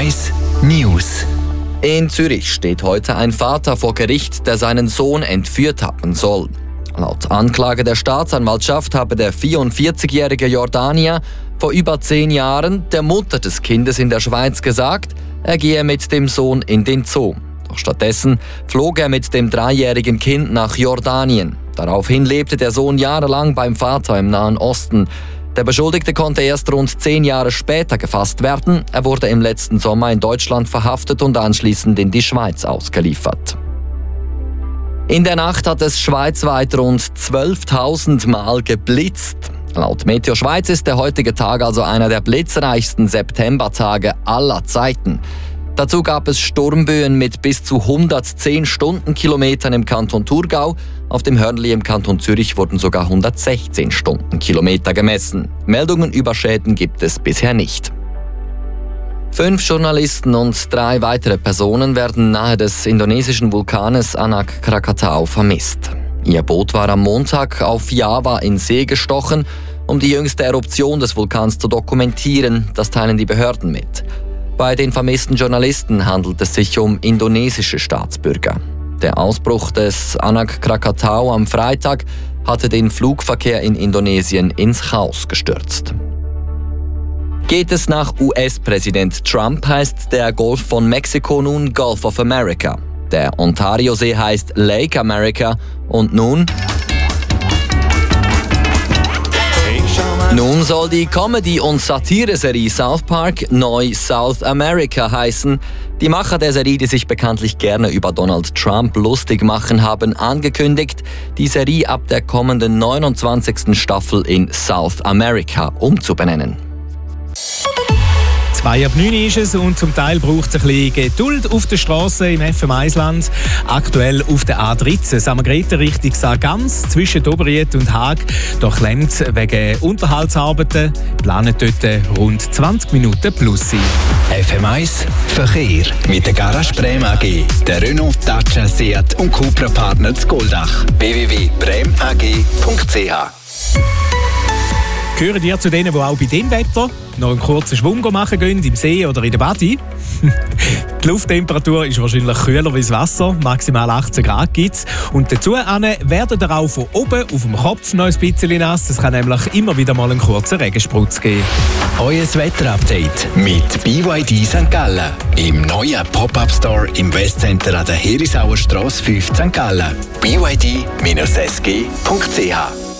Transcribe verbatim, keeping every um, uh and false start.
eins News. In Zürich steht heute ein Vater vor Gericht, der seinen Sohn entführt haben soll. Laut Anklage der Staatsanwaltschaft habe der vierundvierzigjährige Jordanier vor über zehn Jahren der Mutter des Kindes in der Schweiz gesagt, er gehe mit dem Sohn in den Zoo. Doch stattdessen flog er mit dem dreijährigen Kind nach Jordanien. Daraufhin lebte der Sohn jahrelang beim Vater im Nahen Osten. Der Beschuldigte konnte erst rund zehn Jahre später gefasst werden. Er wurde im letzten Sommer in Deutschland verhaftet und anschließend in die Schweiz ausgeliefert. In der Nacht hat es schweizweit rund zwölftausend Mal geblitzt. Laut Meteo Schweiz ist der heutige Tag also einer der blitzreichsten Septembertage aller Zeiten. Dazu gab es Sturmböen mit bis zu hundertzehn Stundenkilometern im Kanton Thurgau. Auf dem Hörnli im Kanton Zürich wurden sogar hundertsechzehn Stundenkilometer gemessen. Meldungen über Schäden gibt es bisher nicht. Fünf Journalisten und drei weitere Personen werden nahe des indonesischen Vulkanes Anak Krakatau vermisst. Ihr Boot war am Montag auf Java in See gestochen, um die jüngste Eruption des Vulkans zu dokumentieren. Das teilen die Behörden mit. Bei den vermissten Journalisten handelt es sich um indonesische Staatsbürger. Der Ausbruch des Anak Krakatau am Freitag hatte den Flugverkehr in Indonesien ins Chaos gestürzt. Geht es nach U S-Präsident Trump, heißt der Golf von Mexiko nun Gulf of America. Der Ontario-See heißt Lake America und nun... Nun soll die Comedy- und Satire-Serie South Park neu South America heißen. Die Macher der Serie, die sich bekanntlich gerne über Donald Trump lustig machen, haben angekündigt, die Serie ab der kommenden neunundzwanzigsten Staffel in South America umzubenennen. Zwei ab neun ist es und zum Teil braucht es ein bisschen Geduld auf der Straße im F M eins Land. Aktuell auf der A dreizehn Sammergrethen Richtung Sargans zwischen Oberried und Haag. Da klemmt wegen Unterhaltsarbeiten. Planen dort rund zwanzig Minuten plus sein. F M eins Verkehr mit der Garage Brem A G, der Renault, Dacia, Seat und Cupra Partner zu Goldach. w w w punkt brem a g punkt c h. Gehören ihr zu denen, die auch bei dem Wetter noch einen kurzen Schwung machen gehen, im See oder in der Badi? Die Lufttemperatur ist wahrscheinlich kühler wie das Wasser, maximal achtzehn Grad gibt es. Und dazu werden ihr auch von oben auf dem Kopf noch ein bisschen nass. Es kann nämlich immer wieder mal einen kurzen Regensprutz geben. Euer Wetterupdate mit B Y D Sankt Gallen. Im neuen Pop-Up-Store im Westcenter an der Herisauer Strasse fünf Sankt Gallen. b y d dash s g punkt c h